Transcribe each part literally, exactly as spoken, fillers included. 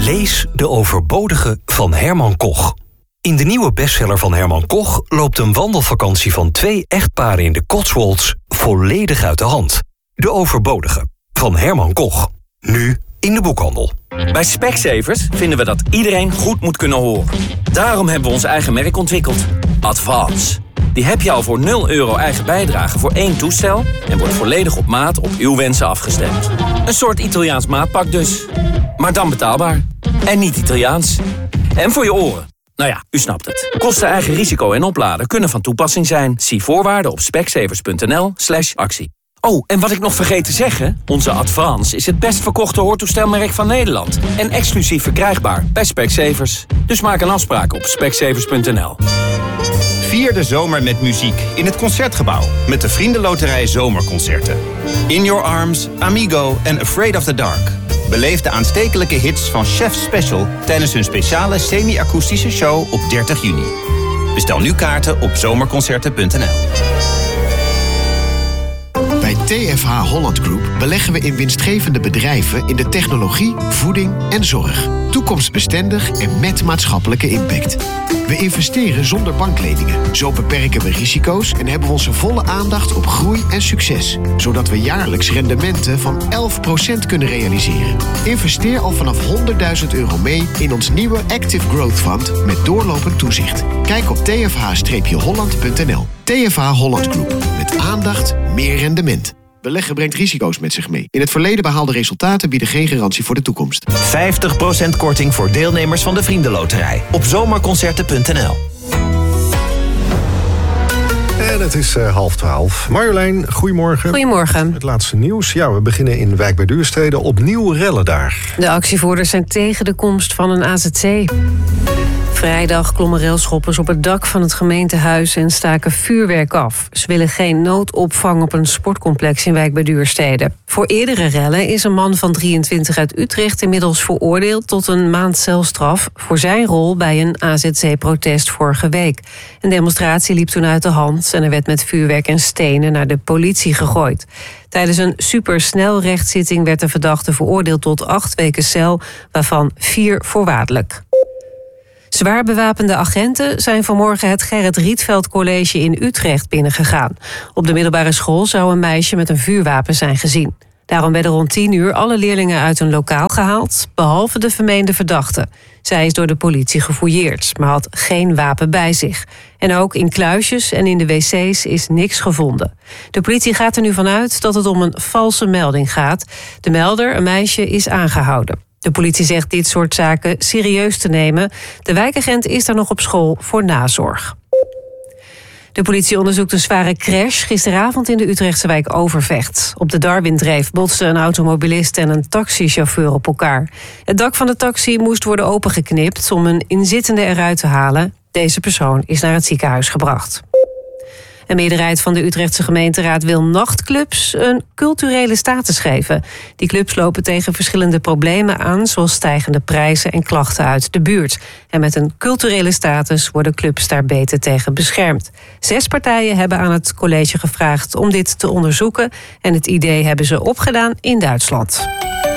Lees De Overbodige van Herman Koch. In de nieuwe bestseller van Herman Koch loopt een wandelvakantie van twee echtparen in de Cotswolds volledig uit de hand. De Overbodige van Herman Koch. Nu in de boekhandel. Bij Specsavers vinden we dat iedereen goed moet kunnen horen. Daarom hebben we ons eigen merk ontwikkeld. Advance. Die heb je al voor nul euro eigen bijdrage voor één toestel en wordt volledig op maat op uw wensen afgestemd. Een soort Italiaans maatpak dus. Maar dan betaalbaar. En niet Italiaans. En voor je oren. Nou ja, u snapt het. Kosten, eigen risico en opladen kunnen van toepassing zijn. Zie voorwaarden op specsavers.nl slash actie. Oh, en wat ik nog vergeet te zeggen, onze Advance is het best verkochte hoortoestelmerk van Nederland. En exclusief verkrijgbaar bij Specsavers. Dus maak een afspraak op specsavers punt n l. Vier de zomer met muziek in het Concertgebouw met de Vriendenloterij Zomerconcerten. In Your Arms, Amigo en Afraid of the Dark. Beleef de aanstekelijke hits van Chef Special tijdens hun speciale semi-akoestische show op dertig juni. Bestel nu kaarten op zomerconcerten punt n l. Bij T F H Holland Group beleggen we in winstgevende bedrijven in de technologie, voeding en zorg. Toekomstbestendig en met maatschappelijke impact. We investeren zonder bankleningen. Zo beperken we risico's en hebben we onze volle aandacht op groei en succes. Zodat we jaarlijks rendementen van elf procent kunnen realiseren. Investeer al vanaf honderdduizend euro mee in ons nieuwe Active Growth Fund met doorlopend toezicht. Kijk op t f h holland punt n l. T F H Holland Group. Met aandacht, meer rendement. Beleggen brengt risico's met zich mee. In het verleden behaalde resultaten bieden geen garantie voor de toekomst. vijftig procent korting voor deelnemers van de Vriendenloterij. Op zomerconcerten punt n l. En het is uh, half twaalf. Marjolein, goedemorgen. Goedemorgen. Het laatste nieuws. Ja, we beginnen in Wijk bij Duurstede. Opnieuw rellen daar. De actievoerders zijn tegen de komst van een A Z C. Vrijdag klommen railschoppers op het dak van het gemeentehuis en staken vuurwerk af. Ze willen geen noodopvang op een sportcomplex in Wijk bij Duurstede. Voor eerdere rellen is een man van drieëntwintig uit Utrecht inmiddels veroordeeld tot een maand celstraf voor zijn rol bij een A Z C-protest vorige week. Een demonstratie liep toen uit de hand en er werd met vuurwerk en stenen naar de politie gegooid. Tijdens een supersnelrechtszitting werd de verdachte veroordeeld tot acht weken cel, waarvan vier voorwaardelijk. Zwaar bewapende agenten zijn vanmorgen het Gerrit Rietveld College in Utrecht binnengegaan. Op de middelbare school zou een meisje met een vuurwapen zijn gezien. Daarom werden rond tien uur alle leerlingen uit een lokaal gehaald, behalve de vermeende verdachte. Zij is door de politie gefouilleerd, maar had geen wapen bij zich. En ook in kluisjes en in de wc's is niks gevonden. De politie gaat er nu vanuit dat het om een valse melding gaat. De melder, een meisje, is aangehouden. De politie zegt dit soort zaken serieus te nemen. De wijkagent is daar nog op school voor nazorg. De politie onderzoekt een zware crash gisteravond in de Utrechtse wijk Overvecht. Op de Darwindreef botsten een automobilist en een taxichauffeur op elkaar. Het dak van de taxi moest worden opengeknipt om een inzittende eruit te halen. Deze persoon is naar het ziekenhuis gebracht. Een meerderheid van de Utrechtse gemeenteraad wil nachtclubs een culturele status geven. Die clubs lopen tegen verschillende problemen aan, zoals stijgende prijzen en klachten uit de buurt. En met een culturele status worden clubs daar beter tegen beschermd. Zes partijen hebben aan het college gevraagd om dit te onderzoeken. En het idee hebben ze opgedaan in Duitsland.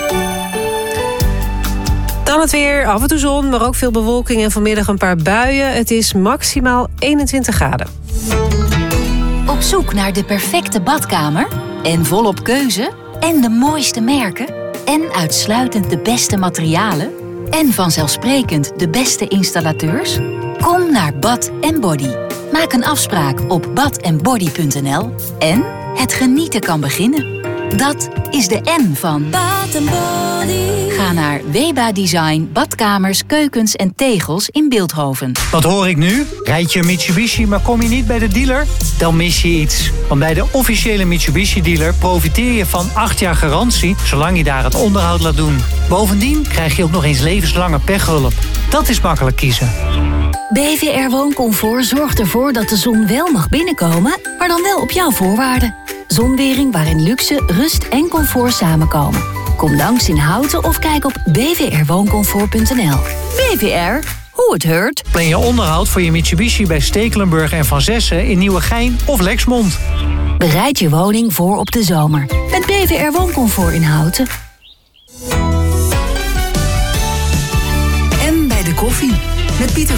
Dan het weer, af en toe zon, maar ook veel bewolking en vanmiddag een paar buien. Het is maximaal eenentwintig graden. Op zoek naar de perfecte badkamer? En volop keuze? En de mooiste merken? En uitsluitend de beste materialen? En vanzelfsprekend de beste installateurs? Kom naar Bath and Body. Maak een afspraak op bath and body punt n l en het genieten kan beginnen. Dat is de N van Bath and Body. Ga naar Weba Design, badkamers, keukens en tegels in Bilthoven. Wat hoor ik nu? Rijd je een Mitsubishi, maar kom je niet bij de dealer? Dan mis je iets. Want bij de officiële Mitsubishi-dealer profiteer je van acht jaar garantie, zolang je daar het onderhoud laat doen. Bovendien krijg je ook nog eens levenslange pechhulp. Dat is makkelijk kiezen. B V R Wooncomfort zorgt ervoor dat de zon wel mag binnenkomen, maar dan wel op jouw voorwaarden. Zonwering waarin luxe, rust en comfort samenkomen. Kom langs in Houten of kijk op b v r wooncomfort punt n l. B V R, hoe het heurt. Plan je onderhoud voor je Mitsubishi bij Stekelenburg en Van Zessen in Nieuwegein of Lexmond. Bereid je woning voor op de zomer. Met B V R Wooncomfort in Houten. Met Pieter